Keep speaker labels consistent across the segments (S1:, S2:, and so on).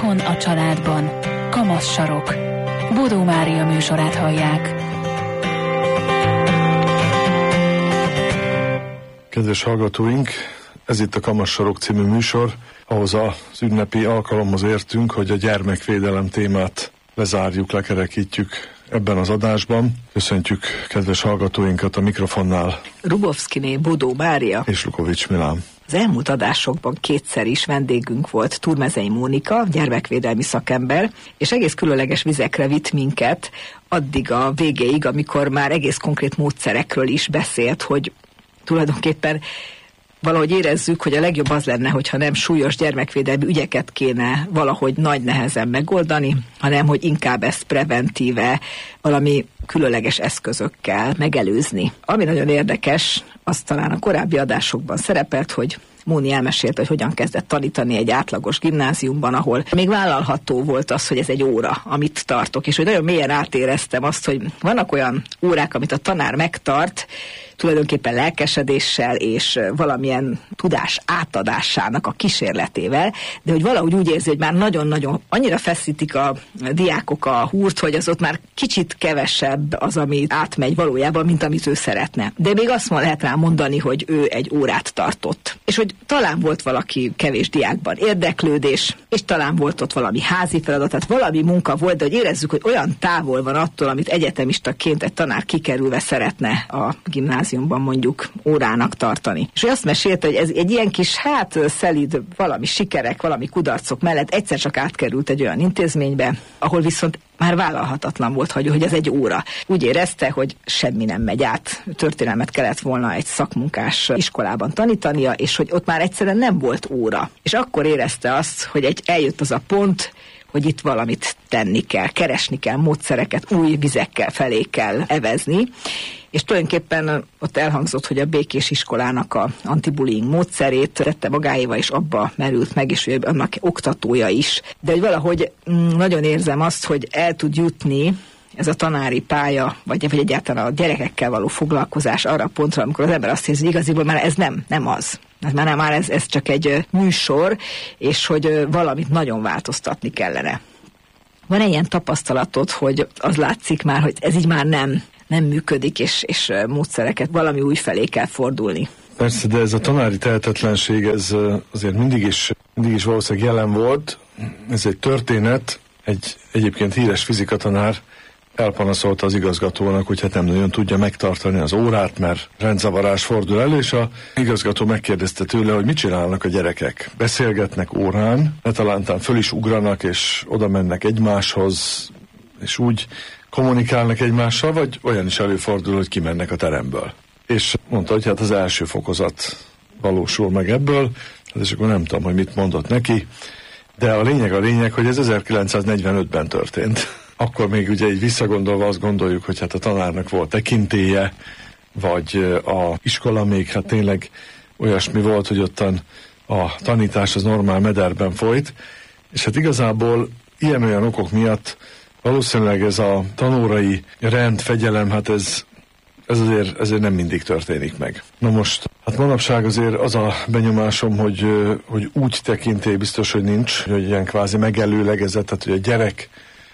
S1: Otthon a családban. Kamasz Sarok. Bodó Mária műsorát hallják.
S2: Kedves hallgatóink, ez itt a Kamasz Sarok című műsor. Ahhoz az ünnepi alkalomhoz értünk, hogy a gyermekvédelem témát lezárjuk, lekerekítjük ebben az adásban. Köszöntjük kedves hallgatóinkat a mikrofonnál.
S3: Rubovszkiné Bodó Mária
S2: És Lukovics Milán.
S3: Az elmúlt adásokban kétszer is vendégünk volt Turmezei Mónika, gyermekvédelmi szakember, és egész különleges vizekre vitt minket addig a végéig, amikor már egész konkrét módszerekről is beszélt, hogy tulajdonképpen valahogy érezzük, hogy a legjobb az lenne, hogyha nem súlyos gyermekvédelmi ügyeket kéne valahogy nagy nehezen megoldani, hanem hogy inkább ezt preventíve valami különleges eszközökkel megelőzni. Ami nagyon érdekes, az talán a korábbi adásokban szerepelt, hogy Móni elmesélte, hogy hogyan kezdett tanítani egy átlagos gimnáziumban, ahol még vállalható volt az, hogy ez egy óra, amit tartok, és hogy nagyon mélyen átéreztem azt, hogy vannak olyan órák, amit a tanár megtart, tulajdonképpen lelkesedéssel és valamilyen tudás átadásának a kísérletével, de hogy valahogy úgy érzi, hogy már nagyon-nagyon annyira feszítik a diákok a húrt, hogy az ott már kicsit kevesebb az, ami átmegy valójában, mint amit ő szeretne. De még azt lehet rá mondani, hogy ő egy órát tartott. És hogy talán volt valaki kevés diákban érdeklődés, és talán volt ott valami házi feladat, tehát valami munka volt, de hogy érezzük, hogy olyan távol van attól, amit egyetemistaként egy tanár kikerülve szeretne a gimnáziumban mondjuk órának tartani. És ő azt mesélte, hogy ez egy ilyen kis szelíd valami sikerek, valami kudarcok mellett egyszer csak átkerült egy olyan intézménybe, ahol viszont már vállalhatatlan volt, hogy ez egy óra. Úgy érezte, hogy semmi nem megy át. Történelmet kellett volna egy szakmunkás iskolában tanítania, és hogy ott már egyszerűen nem volt óra. És akkor érezte azt, hogy eljött az a pont, hogy itt valamit tenni kell, keresni kell módszereket, új vizekkel felé kell evezni. És tulajdonképpen ott elhangzott, hogy a Békés iskolának a antibullying módszerét tette magáéval, és abba merült meg, és annak oktatója is. De hogy valahogy nagyon érzem azt, hogy el tud jutni ez a tanári pálya, vagy egyáltalán a gyerekekkel való foglalkozás arra a pontra, amikor az ember azt érzi, hogy igaziból már ez nem az. Már ez csak egy műsor, és hogy valamit nagyon változtatni kellene. Van egy ilyen tapasztalatod, hogy az látszik már, hogy ez így már nem működik, és módszereket valami új felé kell fordulni.
S2: Persze, de ez a tanári tehetetlenség, ez azért mindig is valószínűleg jelen volt. Ez egy történet, egy egyébként híres fizikatanár elpanaszolta az igazgatónak, hogy hát nem nagyon tudja megtartani az órát, mert rendzavarás fordul elő, és az igazgató megkérdezte tőle, hogy mit csinálnak a gyerekek. Beszélgetnek órán, talán föl is ugranak, és oda mennek egymáshoz, és úgy kommunikálnak egymással, vagy olyan is előfordul, hogy kimennek a teremből. És mondta, hogy hát az első fokozat valósul meg ebből, és akkor nem tudom, hogy mit mondott neki, de a lényeg, hogy ez 1945-ben történt. Akkor még ugye így visszagondolva azt gondoljuk, hogy hát a tanárnak volt tekintélye, vagy a iskola még hát tényleg olyasmi volt, hogy ottan a tanítás az normál mederben folyt, és hát igazából ilyen-olyan okok miatt valószínűleg ez a tanórai rend, fegyelem, hát ez azért nem mindig történik meg. Na most, hát manapság azért az a benyomásom, hogy úgy tekintély biztos, hogy nincs, hogy ilyen kvázi megelőlegezett, tehát hogy a gyerek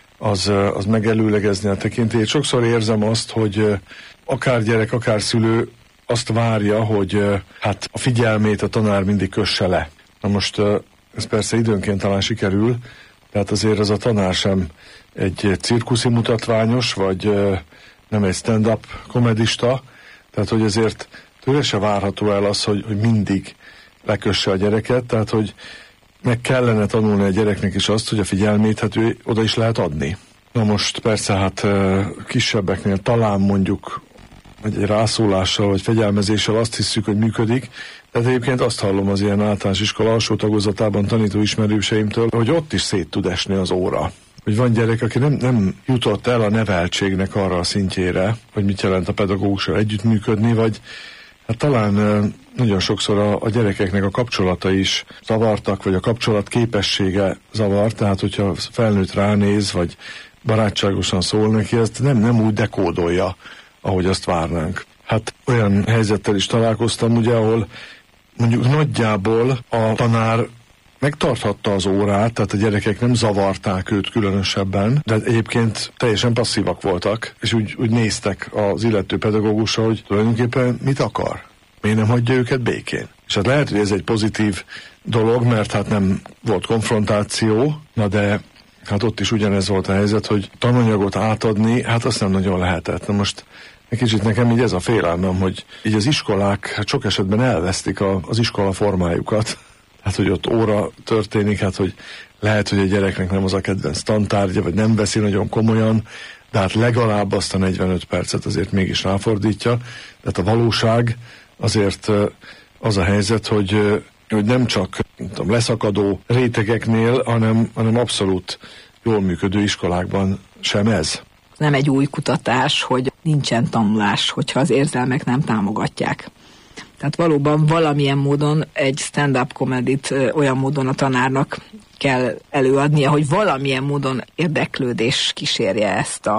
S2: az megelőlegezni a tekintélyt. Sokszor érzem azt, hogy akár gyerek, akár szülő azt várja, hogy hát a figyelmét a tanár mindig kösse le. Na most ez persze időnként talán sikerül, tehát azért az a tanár sem egy cirkuszi mutatványos, vagy nem egy stand-up komedista, tehát hogy azért tőle se várható el az, hogy mindig lekösse a gyereket, tehát hogy meg kellene tanulni a gyereknek is azt, hogy a figyelmét hát ő oda is lehet adni. Na most persze hát kisebbeknél talán mondjuk egy rászólással vagy fegyelmezéssel azt hiszük, hogy működik, de egyébként azt hallom az ilyen általános iskola alsó tagozatában tanító ismerőseimtől, hogy ott is szét tud esni az óra. Hogy van gyerek, aki nem jutott el a neveltségnek arra a szintjére, hogy mit jelent a pedagógussal együttműködni, vagy hát talán nagyon sokszor a gyerekeknek a kapcsolatai is zavartak, vagy a kapcsolat képessége zavart, tehát hogyha felnőtt ránéz, vagy barátságosan szól neki, ezt nem úgy dekódolja, ahogy azt várnánk. Hát olyan helyzettel is találkoztam, ugye, ahol mondjuk nagyjából a tanár megtarthatta az órát, tehát a gyerekek nem zavarták őt különösebben, de egyébként teljesen passzívak voltak, és úgy néztek az illető pedagógusra, hogy tulajdonképpen mit akar? Miért nem hagyja őket békén? És hát lehet, hogy ez egy pozitív dolog, mert hát nem volt konfrontáció, na de hát ott is ugyanez volt a helyzet, hogy tananyagot átadni, hát azt nem nagyon lehetett. Na most egy kicsit nekem így ez a félelmem, hogy így az iskolák hát sok esetben elvesztik az iskola formájukat. Hát, hogy ott óra történik, hát, hogy lehet, hogy a gyereknek nem az a kedvenc tantárgya, vagy nem veszi nagyon komolyan, de hát legalább azt a 45 percet azért mégis ráfordítja. Tehát a valóság azért az a helyzet, hogy nem csak leszakadó rétegeknél, hanem abszolút jól működő iskolákban sem ez.
S3: Nem egy új kutatás, hogy nincsen tanulás, hogyha az érzelmek nem támogatják. Tehát valóban valamilyen módon egy stand-up comedit olyan módon a tanárnak kell előadnia, hogy valamilyen módon érdeklődés kísérje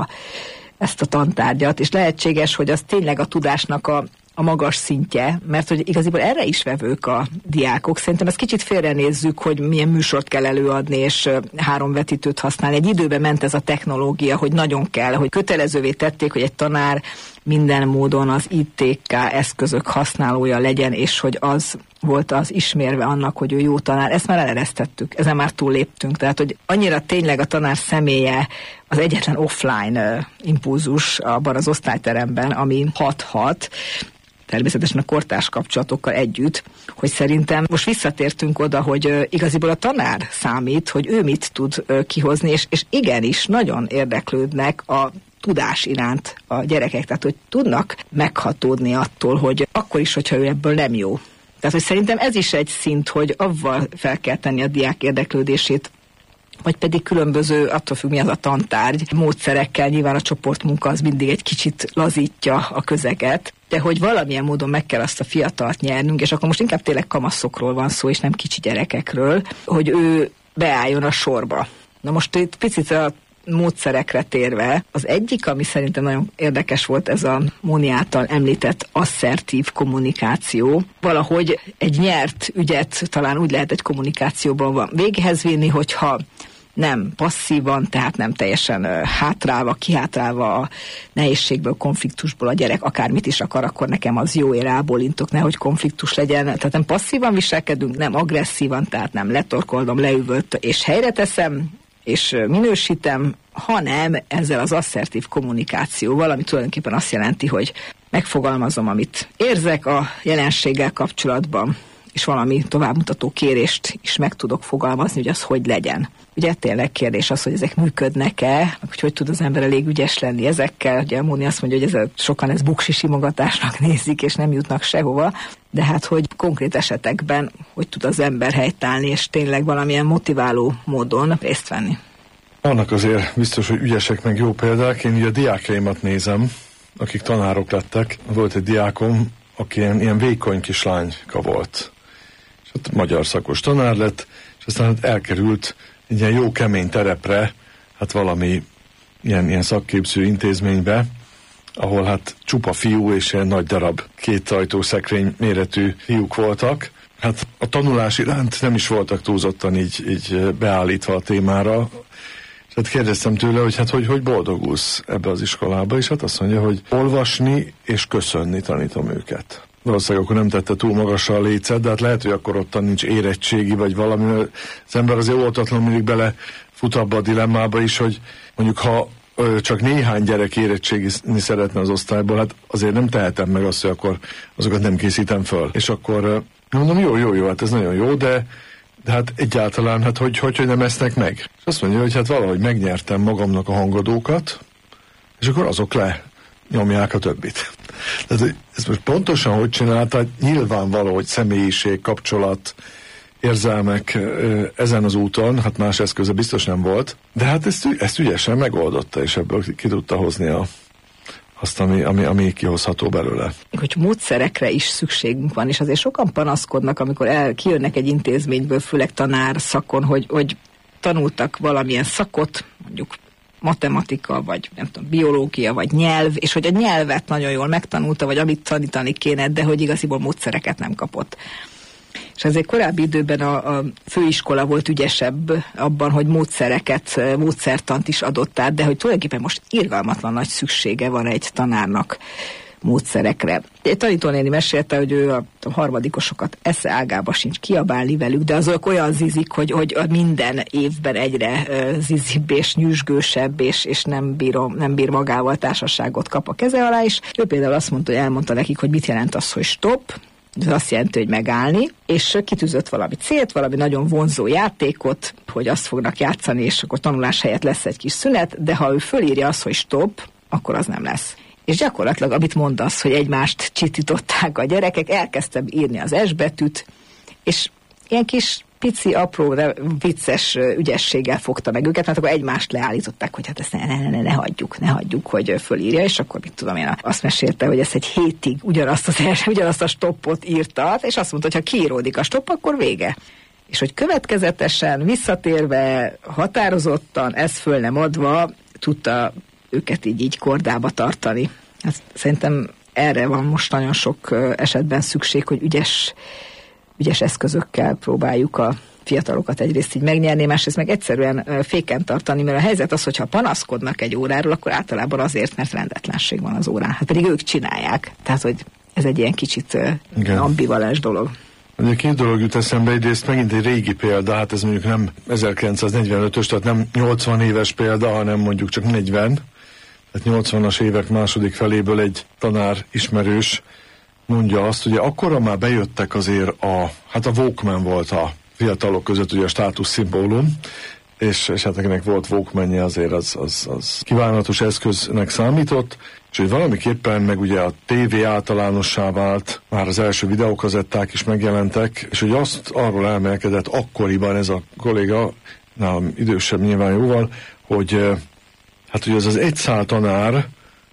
S3: ezt a tantárgyat, és lehetséges, hogy az tényleg a tudásnak a magas szintje, mert hogy igaziból erre is vevők a diákok. Szerintem ezt kicsit félrenézzük, hogy milyen műsort kell előadni, és 3 vetítőt használni. Egy időben ment ez a technológia, hogy nagyon kell, hogy kötelezővé tették, hogy egy tanár minden módon az ITK eszközök használója legyen, és hogy az volt az ismérve annak, hogy ő jó tanár. Ezt már eleresztettük, ezen már túlléptünk. Tehát, hogy annyira tényleg a tanár személye az egyetlen offline impulzus abban az osztályteremben, ami hathat, természetesen a kortárs kapcsolatokkal együtt, hogy szerintem most visszatértünk oda, hogy igaziból a tanár számít, hogy ő mit tud kihozni, és igenis nagyon érdeklődnek a tudás iránt a gyerekek, tehát hogy tudnak meghatódni attól, hogy akkor is, hogyha ő ebből nem jó. Tehát, hogy szerintem ez is egy szint, hogy avval fel kell tenni a diák érdeklődését, vagy pedig különböző, attól függ, mi az a tantárgy, módszerekkel, nyilván a csoportmunka az mindig egy kicsit lazítja a közeget, de hogy valamilyen módon meg kell azt a fiatalt nyernünk, és akkor most inkább tényleg kamaszokról van szó, és nem kicsi gyerekekről, hogy ő beálljon a sorba. Na most itt picit a módszerekre térve, az egyik, ami szerintem nagyon érdekes volt, ez a Móni által említett asszertív kommunikáció. Valahogy egy nyert ügyet talán úgy lehet egy kommunikációban van véghez vinni, hogyha nem passzívan, tehát nem teljesen hátrálva, kihátrálva a nehézségből, konfliktusból a gyerek akármit is akar, akkor nekem az jó, én rábólintok, nehogy konfliktus legyen. Tehát nem passzívan viselkedünk, nem agresszívan, tehát nem letorkoldom, leüvölt és helyre teszem, és minősítem, hanem ezzel az asszertív kommunikációval, ami tulajdonképpen azt jelenti, hogy megfogalmazom, amit érzek a jelenséggel kapcsolatban, és valami továbbmutató kérést is meg tudok fogalmazni, hogy az hogy legyen. Ugye tényleg kérdés az, hogy ezek működnek-e, hogy tud az ember elég ügyes lenni ezekkel. Ugye Móni azt mondja, hogy sokan ezt buksi simogatásnak nézik, és nem jutnak sehova, de hát, hogy konkrét esetekben, hogy tud az ember helytállni, és tényleg valamilyen motiváló módon részt venni.
S2: Vannak azért biztos, hogy ügyesek meg jó példák. Én ugye a diákjaimat nézem, akik tanárok lettek. Volt egy diákom, aki ilyen vékony kislányka volt. És hát magyar szakos tanár lett, és aztán elkerült egy ilyen jó kemény terepre, hát valami ilyen szakképző intézménybe, ahol hát csupa fiú és ilyen nagy darab 2 ajtószekrény méretű fiúk voltak. Hát a tanulás iránt nem is voltak túlzottan így beállítva a témára. És hát kérdeztem tőle, hogy hát hogy boldogulsz ebbe az iskolába, és hát azt mondja, hogy olvasni és köszönni tanítom őket. Valószínűleg akkor nem tette túl magasra a lécet, de hát lehet, hogy akkor ottan nincs érettségi, vagy valami. Az ember azért óvatatlan mindig belefut abba a dilemmába is, hogy mondjuk ha csak néhány gyerek érettségizni szeretne az osztályból, hát azért nem tehetem meg azt, hogy akkor azokat nem készítem föl. És akkor mondom, jó, hát ez nagyon jó, de hát egyáltalán, hát hogy nem esznek meg. És azt mondja, hogy hát valahogy megnyertem magamnak a hangadókat, és akkor azok nyomják a többit. Tehát ez most pontosan hogy csinálta, nyilvánvaló, hogy személyiség, kapcsolat, érzelmek ezen az úton, hát más eszköze biztos nem volt, de hát ezt ügyesen megoldotta, és ebből ki tudta hozni azt, ami kihozható belőle.
S3: Hogy módszerekre is szükségünk van, és azért sokan panaszkodnak, amikor kijönnek egy intézményből, főleg tanár szakon, hogy tanultak valamilyen szakot, mondjuk matematika, vagy nem tudom, biológia, vagy nyelv, és hogy a nyelvet nagyon jól megtanulta, vagy amit tanítani kéne, de hogy igaziból módszereket nem kapott. És ezért korábbi időben a főiskola volt ügyesebb abban, hogy módszertant is adott át, de hogy tulajdonképpen most irgalmatlan nagy szüksége van egy tanárnak módszerekre. Egy tanítónéni mesélte, hogy ő a harmadikosokat esze ágába sincs kiabálni velük, de azok olyan zizik, hogy minden évben egyre zizibb és nyüzsgősebb, és nem bír magával társaságot kap a keze alá, és ő például azt mondta, hogy elmondta nekik, hogy mit jelent az, hogy stop, ez azt jelenti, hogy megállni, és kitűzött valami célt, valami nagyon vonzó játékot, hogy azt fognak játszani, és akkor tanulás helyett lesz egy kis szünet, de ha ő fölírja azt, hogy stop, akkor az nem lesz. És gyakorlatilag, amit mondasz, hogy egymást csitították a gyerekek, elkezdtem írni az S betűt, és ilyen kis pici, apró, de vicces ügyességgel fogta meg őket, mert akkor egymást leállították, hogy hát ezt ne hagyjuk, hogy fölírja, és akkor mit tudom én, azt mesélte, hogy ezt egy hétig ugyanazt a stoppot írta, és azt mondta, hogy ha kiíródik a stopp, akkor vége. És hogy következetesen, visszatérve, határozottan, ezt föl nem adva, tudta őket így kordába tartani. Hát szerintem erre van most nagyon sok esetben szükség, hogy ügyes eszközökkel próbáljuk a fiatalokat egyrészt így megnyerni, másrészt meg egyszerűen féken tartani, mert a helyzet az, hogyha panaszkodnak egy óráról, akkor általában azért, mert rendetlenség van az órán. Hát pedig ők csinálják. Tehát, hogy ez egy ilyen kicsit ambivalens dolog.
S2: Ugye két dolog jut eszembe, egyrészt megint egy régi példa, hát ez mondjuk nem 1945-ös, tehát nem 80 éves példa, hanem mondjuk csak 40. Tehát 80-as évek második feléből egy tanár ismerős mondja azt, ugye akkora már bejöttek azért a Walkman volt a fiatalok között ugye a státuszszimbólum, és hát akinek volt Walkmanje azért az kívánatos eszköznek számított, és hogy valamiképpen meg ugye a tévé általánossá vált, már az első videókazetták is megjelentek, és hogy arról elmélkedett akkoriban ez a kolléga, nálam idősebb nyilván jóval, hogy hát ugye az egy szál tanár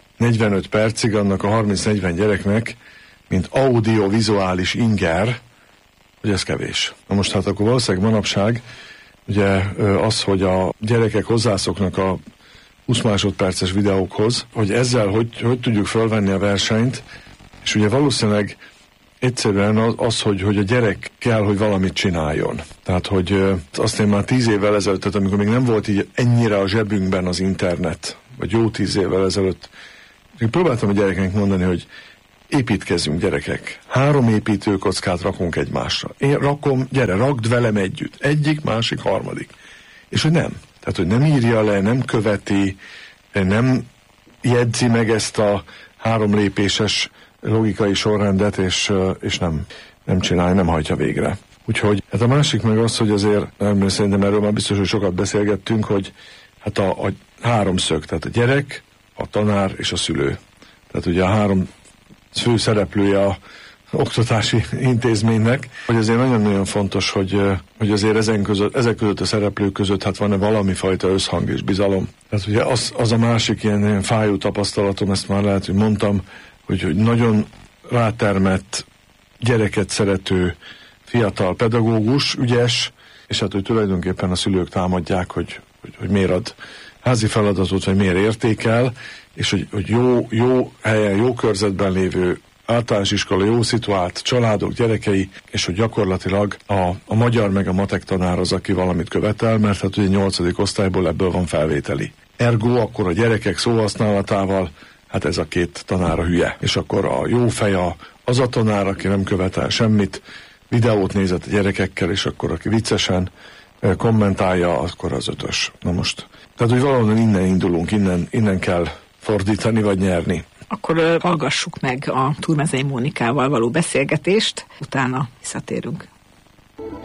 S2: 45 percig annak a 30-40 gyereknek, mint audiovizuális inger, hogy ez kevés. Na most hát akkor valószínűleg manapság ugye az, hogy a gyerekek hozzászoknak a 20 másodperces videókhoz, hogy ezzel hogy tudjuk fölvenni a versenyt, és ugye valószínűleg egyszerűen az, hogy a gyerek kell, hogy valamit csináljon. Tehát, hogy azt én már 10 évvel ezelőtt, tehát amikor még nem volt így ennyire a zsebünkben az internet, vagy jó 10 évvel ezelőtt, én próbáltam a gyerekeknek mondani, hogy építkezzünk, gyerekek. 3 építőkockát rakunk egymásra. Én rakom, gyere, rakd velem együtt. Egyik, másik, harmadik. És hogy nem. Tehát, hogy nem írja le, nem követi, nem jegyzi meg ezt a 3 lépéses logikai sorrendet, és nem csinálja, nem hajtja végre. Úgyhogy hát a másik meg az, hogy azért, szerintem erről már biztos, hogy sokat beszélgettünk, hogy hát a 3 szög, tehát a gyerek, a tanár és a szülő. Tehát ugye a 3 fő szereplője a oktatási intézménynek, hogy azért nagyon-nagyon fontos, hogy azért ezek között a szereplők között hát van-e valami fajta összhang és bizalom. Tehát ugye az a másik ilyen fájó tapasztalatom, ezt már lehet, hogy mondtam, hogy nagyon rátermett, gyereket szerető, fiatal pedagógus, ügyes, és hát hogy tulajdonképpen a szülők támadják, hogy miért ad házi feladatot, vagy miért értékel, és hogy jó helyen, jó körzetben lévő általános iskola, jó szituált családok, gyerekei, és hogy gyakorlatilag a magyar meg a matek tanár az, aki valamit követel, mert hát ugye 8. osztályból ebből van felvételi. Ergo akkor a gyerekek szóhasználatával, hát ez a 2 tanára hülye. És akkor a jó fej az a tanár, aki nem követel semmit, videót nézett a gyerekekkel, és akkor aki viccesen kommentálja, akkor az 5-ös. Na most. Tehát, hogy valahol innen indulunk, innen kell fordítani, vagy nyerni.
S3: Akkor hallgassuk meg a Turmezei Mónikával való beszélgetést, utána visszatérünk.